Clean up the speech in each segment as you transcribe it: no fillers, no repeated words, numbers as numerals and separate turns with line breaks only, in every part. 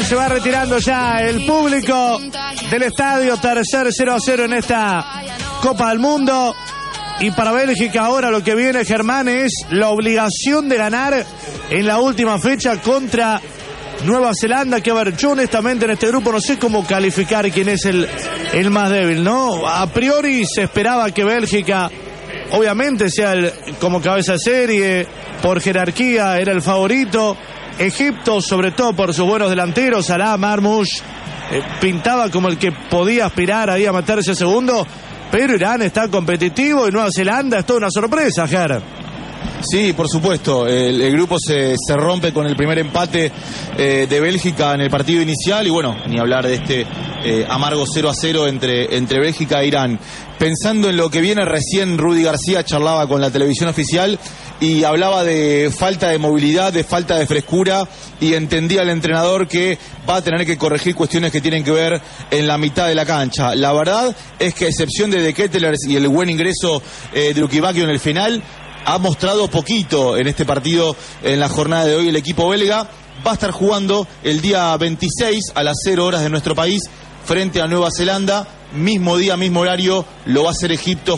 se va retirando ya el público del estadio. Tercer 0-0 en esta Copa del Mundo. Y para Bélgica ahora lo que viene, Germán, es la obligación de ganar en la última fecha contra Nueva Zelanda. Que a ver, yo honestamente en este grupo no sé cómo calificar quién es el más débil, ¿no? A priori se esperaba que Bélgica obviamente sea como cabeza de serie, por jerarquía era el favorito. Egipto, sobre todo por sus buenos delanteros, Salah, Marmoush, pintaba como el que podía aspirar ahí a meterse segundo. Pero Irán está competitivo y Nueva Zelanda es toda una sorpresa, Ger.
Sí, por supuesto. El grupo se rompe con el primer empate de Bélgica en el partido inicial. Y bueno, ni hablar de este amargo 0-0 entre Bélgica e Irán. Pensando en lo que viene, recién Rudy García charlaba con la televisión oficial y hablaba de falta de movilidad, de falta de frescura, y entendía el entrenador que va a tener que corregir cuestiones que tienen que ver en la mitad de la cancha. La verdad es que a excepción de Kettelers y el buen ingreso de Lukebakio en el final, ha mostrado poquito en este partido en la jornada de hoy el equipo belga. Va a estar jugando el día 26 a las 0 horas de nuestro país frente a Nueva Zelanda. Mismo día, mismo horario, lo va a hacer Egipto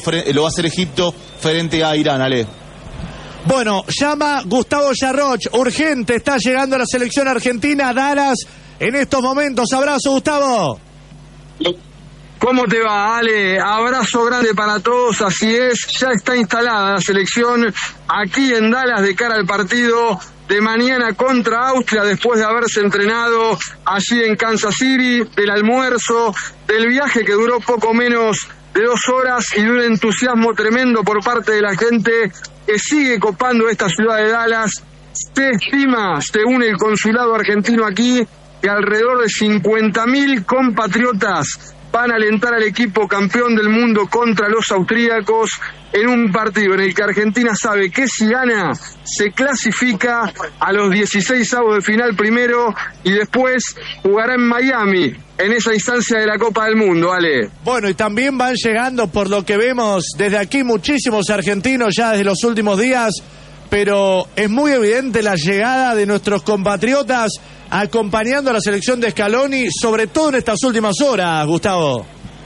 frente a Irán, Ale.
Bueno, llama Gustavo Yarroch, urgente, está llegando a la selección argentina, Dallas, en estos momentos. Abrazo, Gustavo.
¿Cómo te va, Ale? Abrazo grande para todos, así es, ya está instalada la selección aquí en Dallas de cara al partido de mañana contra Austria, después de haberse entrenado allí en Kansas City, del almuerzo, del viaje que duró poco menos de 2 horas y de un entusiasmo tremendo por parte de la gente que sigue copando esta ciudad de Dallas. Se estima, según el consulado argentino aquí, que alrededor de 50.000 compatriotas van a alentar al equipo campeón del mundo contra los austríacos en un partido en el que Argentina sabe que si gana se clasifica a los 16avos de final primero y después jugará en Miami en esa instancia de la Copa del Mundo, Ale.
Bueno, y también van llegando, por lo que vemos desde aquí, muchísimos argentinos ya desde los últimos días, pero es muy evidente la llegada de nuestros compatriotas acompañando a la selección de Scaloni, sobre todo en estas últimas horas, Gustavo.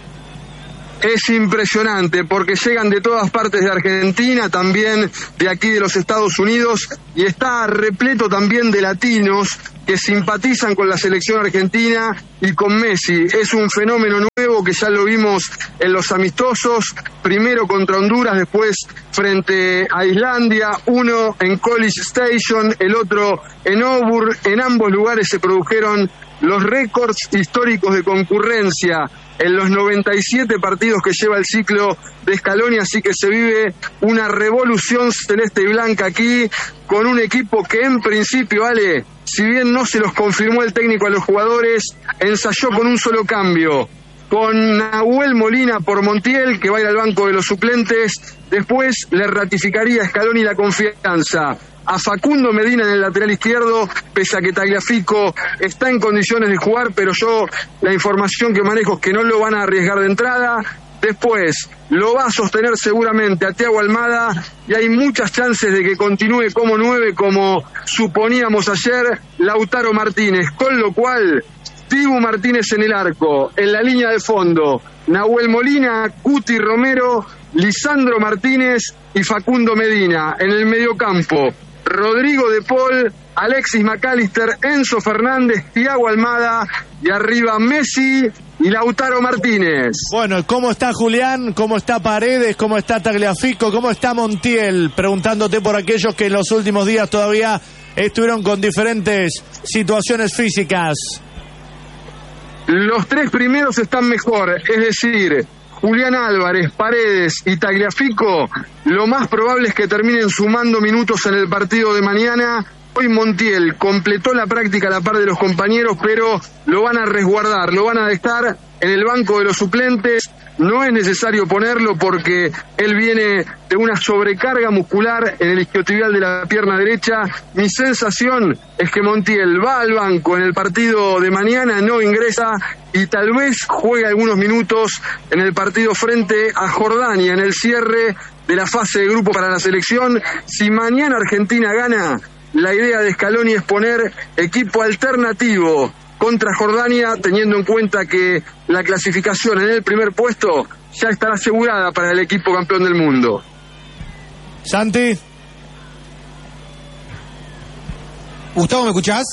Es impresionante porque llegan de todas partes de Argentina, también de aquí de los Estados Unidos, y está repleto también de latinos que simpatizan con la selección argentina y con Messi. Es un fenómeno nuevo que ya lo vimos en los amistosos, primero contra Honduras, después frente a Islandia, uno en College Station, el otro en Auburn. En ambos lugares se produjeron los récords históricos de concurrencia en los 97 partidos que lleva el ciclo de Scaloni, así que se vive una revolución celeste y blanca aquí, con un equipo que en principio, Ale, si bien no se los confirmó el técnico a los jugadores, ensayó con un solo cambio, con Nahuel Molina por Montiel, que va a ir al banco de los suplentes. Después le ratificaría a Scaloni la confianza a Facundo Medina en el lateral izquierdo, pese a que Tagliafico está en condiciones de jugar, pero yo la información que manejo es que no lo van a arriesgar de entrada. Después lo va a sostener seguramente a Thiago Almada y hay muchas chances de que continúe como 9, como suponíamos ayer, Lautaro Martínez, con lo cual Dibu Martínez en el arco, en la línea de fondo, Nahuel Molina, Cuti Romero, Lisandro Martínez y Facundo Medina en el mediocampo. Rodrigo de Paul, Alexis McAllister, Enzo Fernández, Thiago Almada y arriba Messi y Lautaro Martínez.
Bueno, ¿cómo está Julián? ¿Cómo está Paredes? ¿Cómo está Tagliafico? ¿Cómo está Montiel? Preguntándote por aquellos que en los últimos días todavía estuvieron con diferentes situaciones físicas.
Los 3 primeros están mejor, es decir, Julián Álvarez, Paredes y Tagliafico, lo más probable es que terminen sumando minutos en el partido de mañana. Hoy Montiel completó la práctica a la par de los compañeros, pero lo van a resguardar, lo van a dejar en el banco de los suplentes. No es necesario ponerlo porque él viene de una sobrecarga muscular en el isquiotibial de la pierna derecha. Mi sensación es que Montiel va al banco en el partido de mañana, no ingresa y tal vez juegue algunos minutos en el partido frente a Jordania en el cierre de la fase de grupo para la selección. Si mañana Argentina gana, la idea de Scaloni es poner equipo alternativo contra Jordania, teniendo en cuenta que la clasificación en el primer puesto ya estará asegurada para el equipo campeón del mundo.
Santi.
Gustavo, ¿me escuchás?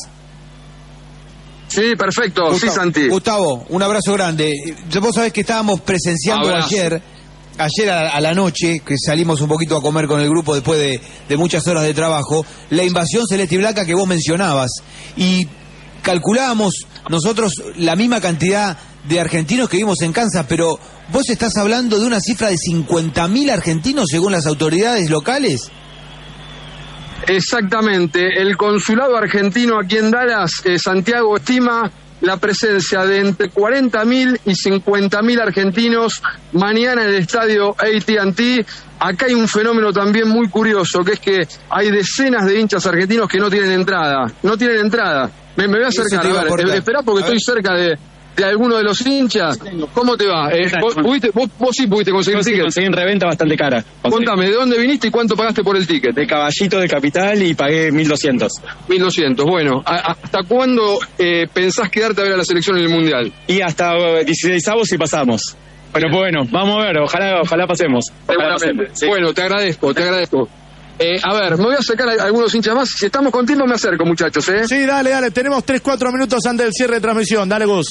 Sí, perfecto.
Gustavo,
sí, Santi.
Gustavo, un abrazo grande. Vos sabés que estábamos presenciando ayer a la noche, que salimos un poquito a comer con el grupo después de muchas horas de trabajo, la invasión celeste y blanca que vos mencionabas. Y calculábamos nosotros la misma cantidad de argentinos que vimos en Kansas, pero vos estás hablando de una cifra de 50.000 argentinos según las autoridades locales.
Exactamente. El consulado argentino aquí en Dallas, Santiago, estima la presencia de entre 40.000 y 50.000 argentinos mañana en el estadio AT&T. Acá hay un fenómeno también muy curioso, que es que hay decenas de hinchas argentinos que no tienen entrada. No tienen entrada. Me voy a acercar, a ver, esperá porque estoy cerca de alguno de los hinchas. ¿Cómo te va? ¿Vos sí pudiste conseguir ticket?
Conseguí en reventa bastante cara.
Contame, ¿de dónde viniste y cuánto pagaste por el ticket?
De Caballito de Capital y pagué 1.200.
1.200, bueno. ¿Hasta cuándo pensás quedarte a ver a la selección en el Mundial?
Y hasta 16avos si pasamos. Bueno, vamos a ver, ojalá pasemos.
Sí. Bueno, te agradezco. A ver, me voy a acercar a algunos hinchas más. Si estamos con tiempo me acerco, muchachos, ¿eh?
Sí, dale. Tenemos 3-4 minutos antes del cierre de transmisión. Dale, Gus.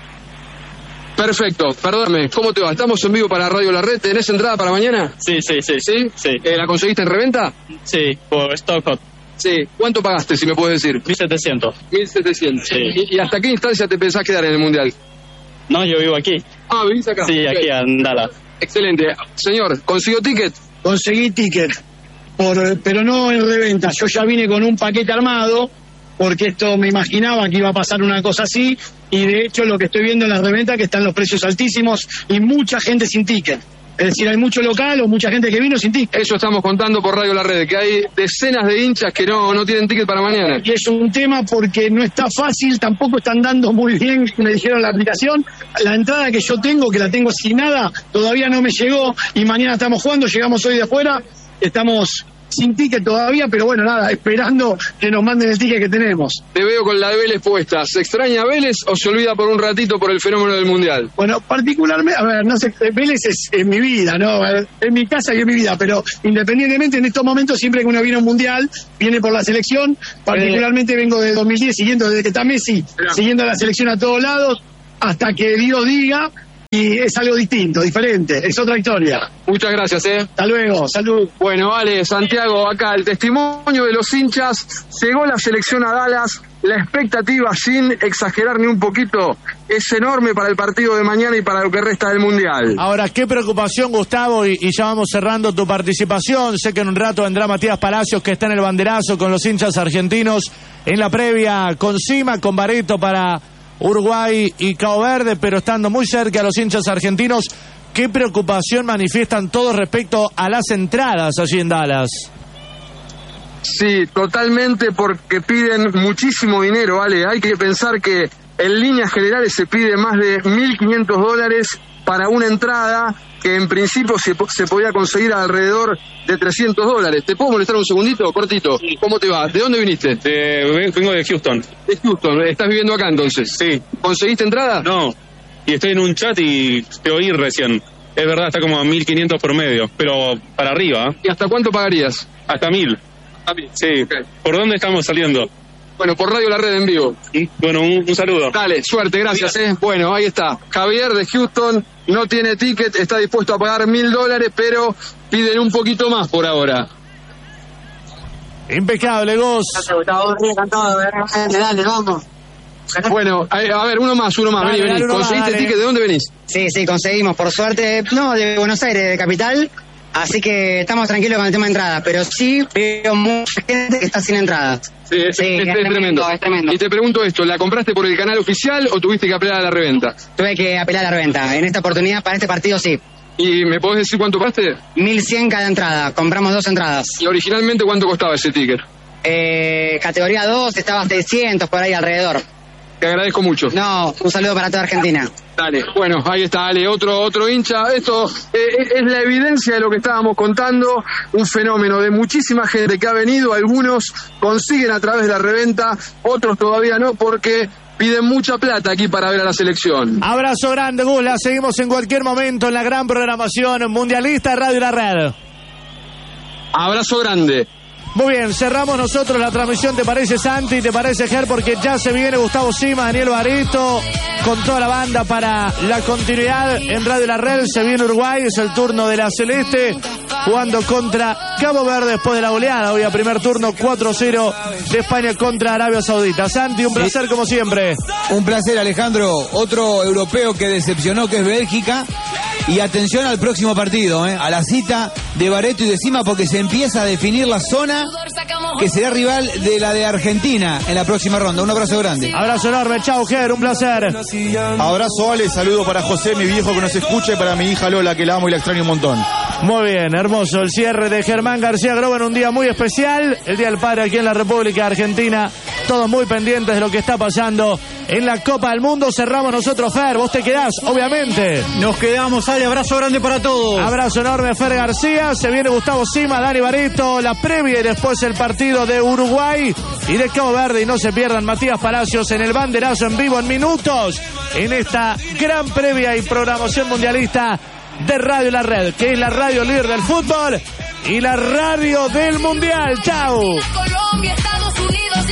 Perfecto, perdóname, ¿cómo te va? Estamos en vivo para Radio La Red, ¿tenés entrada para mañana?
Sí.
¿Sí? ¿La conseguiste en reventa?
Sí, por Stockholm.
Sí, ¿cuánto pagaste, si me puedes decir?
1.700.
1.700.
Sí.
¿Y hasta qué instancia te pensás quedar en el Mundial?
No, yo vivo aquí.
Ah, ¿vivís acá?
Sí, aquí en Dallas.
Excelente. Señor, ¿consiguió ticket?
Conseguí ticket, pero no en reventa. Yo ya vine con un paquete armado, porque esto me imaginaba que iba a pasar una cosa así, y de hecho lo que estoy viendo en las reventas que están los precios altísimos y mucha gente sin ticket. Es decir, hay mucho local o mucha gente que vino sin ticket.
Eso estamos contando por Radio La Red, que hay decenas de hinchas que no tienen ticket para mañana.
Y es un tema porque no está fácil, tampoco están dando muy bien, me dijeron la aplicación. La entrada que yo tengo, que la tengo asignada, todavía no me llegó, y mañana estamos jugando, llegamos hoy de afuera, estamos sin ticket todavía, pero bueno, nada, esperando que nos manden el ticket que tenemos.
Te veo con la de Vélez puesta. ¿Se extraña a Vélez o se olvida por un ratito por el fenómeno del Mundial?
Bueno, particularmente, a ver, no sé, Vélez es mi vida, ¿no? Es mi casa y es mi vida, pero independientemente en estos momentos, siempre que uno viene a un Mundial, viene por la selección. Particularmente vengo de 2010, siguiendo desde que está Messi, siguiendo a la selección a todos lados, hasta que Dios diga. Y es algo distinto, diferente, es otra historia.
Muchas gracias,
Hasta luego, salud.
Bueno, vale, Santiago, acá el testimonio de los hinchas. Llegó la selección a Dallas. La expectativa, sin exagerar ni un poquito, es enorme para el partido de mañana y para lo que resta del Mundial.
Ahora, qué preocupación, Gustavo, y ya vamos cerrando tu participación. Sé que en un rato vendrá Matías Palacios, que está en el banderazo con los hinchas argentinos en la previa con Sima, con Barreto para Uruguay y Cabo Verde, pero estando muy cerca a los hinchas argentinos, ¿qué preocupación manifiestan todos respecto a las entradas allí en Dallas?
Sí, totalmente, porque piden muchísimo dinero, ¿vale? Hay que pensar que en líneas generales se pide más de $1.500 para una entrada que en principio se podía conseguir alrededor de $300. ¿Te puedo molestar un segundito, cortito? Sí. ¿Cómo te va? ¿De dónde viniste?
Vengo de Houston.
De Houston, ¿estás viviendo acá entonces?
Sí.
¿Conseguiste entrada?
No, y estoy en un chat y te oí recién. Es verdad, está como a 1.500 por medio, pero para arriba.
¿Y hasta cuánto pagarías?
Hasta 1.000. Sí. Okay. ¿Por dónde estamos saliendo?
Bueno, por Radio La Red en vivo.
Bueno, un saludo.
Dale, suerte, gracias. Bueno, ahí está. Javier de Houston no tiene ticket, está dispuesto a pagar $1.000, pero piden un poquito más por ahora.
Impecable, Gus.
Dale, vamos.
Bueno, a ver, uno más. Vení. ¿Conseguiste el ticket? ¿De dónde venís?
Sí, conseguimos, por suerte. No, de Buenos Aires, de Capital. Así que estamos tranquilos con el tema de entrada, pero sí veo mucha gente que está sin entrada.
Sí, es tremendo.
Es tremendo.
Y te pregunto esto, ¿la compraste por el canal oficial o tuviste que apelar a la reventa?
Tuve que apelar a la reventa. En esta oportunidad, para este partido, sí.
¿Y me podés decir cuánto pagaste?
1.100 cada entrada. Compramos 2 entradas.
¿Y originalmente cuánto costaba ese ticket?
Categoría 2 estaba 600 por ahí alrededor.
Te agradezco mucho.
No, un saludo para toda Argentina.
Dale, bueno, ahí está, Ale, otro hincha. Esto es la evidencia de lo que estábamos contando, un fenómeno de muchísima gente que ha venido, algunos consiguen a través de la reventa, otros todavía no, porque piden mucha plata aquí para ver a la selección.
Abrazo grande, Gus, la seguimos en cualquier momento en la gran programación mundialista Radio La Red.
Abrazo grande.
Muy bien, cerramos nosotros la transmisión, ¿te parece, Santi? ¿Te parece, Ger? Porque ya se viene Gustavo Sima, Daniel Barito, con toda la banda para la continuidad en Radio La Red. Se viene Uruguay, es el turno de la Celeste, jugando contra Cabo Verde después de la goleada. Hoy a primer turno 4-0 de España contra Arabia Saudita. Santi, un placer como siempre.
Un placer, Alejandro. Otro europeo que decepcionó, que es Bélgica. Y atención al próximo partido, a la cita de Barreto y de Sima, porque se empieza a definir la zona que será rival de la de Argentina en la próxima ronda. Un abrazo grande.
Abrazo enorme, chao, Ger, un placer.
Abrazo, Ale, saludo para José, mi viejo que nos escucha, y para mi hija Lola, que la amo y la extraño un montón.
Muy bien, hermoso el cierre de Germán García Grobo en un día muy especial, el Día del Padre aquí en la República Argentina. Todos muy pendientes de lo que está pasando en la Copa del Mundo. Cerramos nosotros, Fer, vos te quedás, obviamente.
Nos quedamos, Ale, abrazo grande para todos.
Abrazo enorme, Fer García. Se viene Gustavo Sima, Dani Barito, la previa y después el partido de Uruguay y de Cabo Verde. Y no se pierdan Matías Palacios en el banderazo en vivo en minutos en esta gran previa y programación mundialista de Radio La Red, que es la radio líder del fútbol y la radio del mundial. ¡Chao!
Colombia, Estados Unidos.